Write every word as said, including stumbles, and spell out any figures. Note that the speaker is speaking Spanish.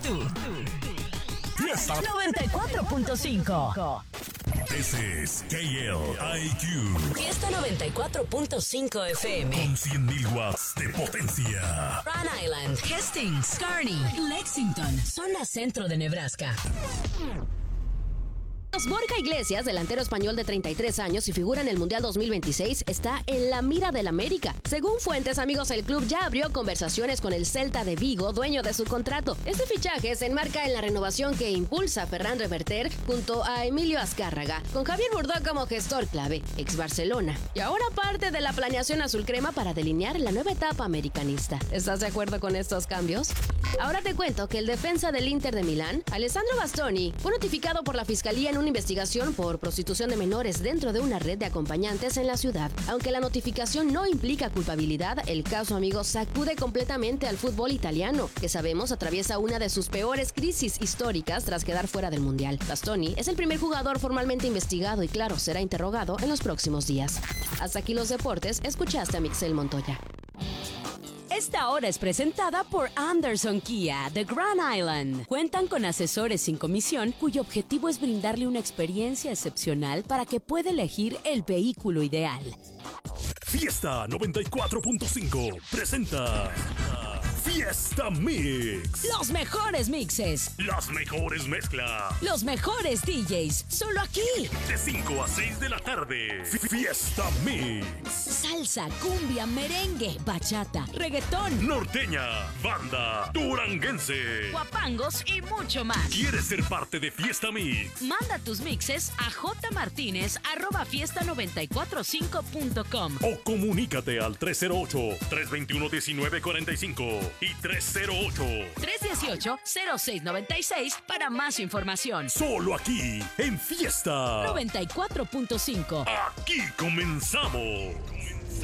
tú. Fiesta noventa y cuatro punto cinco. This is K L I Q. Fiesta noventa y cuatro punto cinco F M. Con cien mil watts de potencia. Rhode Island, Hastings, Kearney, Lexington, zona centro de Nebraska. Borja Iglesias, delantero español de treinta y tres años y figura en el Mundial dos mil veintiséis, está en la mira del América. Según fuentes, amigos, el club ya abrió conversaciones con el Celta de Vigo, dueño de su contrato. Este fichaje se enmarca en la renovación que impulsa Ferran Reverter junto a Emilio Azcárraga, con Javier Burdó como gestor clave, ex Barcelona, y ahora parte de la planeación azulcrema para delinear la nueva etapa americanista. ¿Estás de acuerdo con estos cambios? Ahora te cuento que el defensa del Inter de Milán, Alessandro Bastoni, fue notificado por la Fiscalía en una investigación por prostitución de menores dentro de una red de acompañantes en la ciudad. Aunque la notificación no implica culpabilidad, el caso, amigos, sacude completamente al fútbol italiano, que sabemos atraviesa una de sus peores crisis históricas tras quedar fuera del Mundial. Bastoni es el primer jugador formalmente investigado y, claro, será interrogado en los próximos días. Hasta aquí los deportes. Escuchaste a Mixel Montoya. Esta hora es presentada por Anderson Kia de Grand Island. Cuentan con asesores sin comisión cuyo objetivo es brindarle una experiencia excepcional para que pueda elegir el vehículo ideal. Fiesta noventa y cuatro punto cinco presenta Fiesta Mix. Los mejores mixes, Las mejores mezclas. los mejores D Js, solo aquí. De cinco a seis de la tarde. Fiesta Mix. Salsa, cumbia, merengue, bachata, reggaetón, Norteña, banda, duranguense. guapangos y mucho más. ¿Quieres ser parte de Fiesta Mix? Manda tus mixes a jmartinez arroba fiesta noventa y cuatro cinco punto com O comunícate al tres cero ocho, tres dos uno, uno nueve cuatro cinco y tres cero ocho, tres uno ocho, cero seis nueve seis para más información. Solo aquí, en Fiesta noventa y cuatro punto cinco. Aquí comenzamos.